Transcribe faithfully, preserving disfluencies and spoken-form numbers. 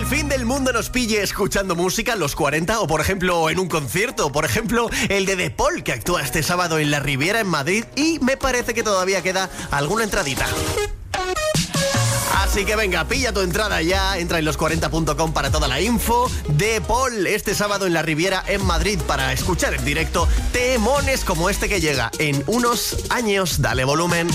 el fin del mundo nos pille escuchando música en los cuarenta o, por ejemplo, en un concierto. Por ejemplo, el de De Paul, que actúa este sábado en la Riviera en Madrid y me parece que todavía queda alguna entradita. Así que venga, pilla tu entrada ya, entra en los cuarenta punto com para toda la info. De Paul, este sábado en la Riviera en Madrid para escuchar en directo temones como este que llega en unos años. Dale volumen.